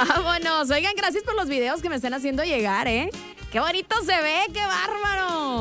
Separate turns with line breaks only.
Vámonos. Oigan, gracias por los videos que me están haciendo llegar, ¿eh? Qué bonito se ve, qué bárbaro.